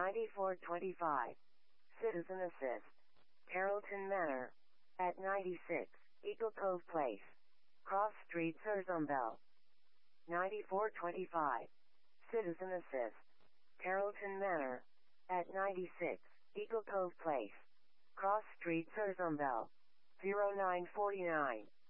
9425. Citizen Assist. Carrollton Manor. At 96, Eagle Cove Place. Cross Street, Sursumville. 9425. Citizen Assist. Carrollton Manor. At 96, Eagle Cove Place. Cross Street, Sursumville. 0949.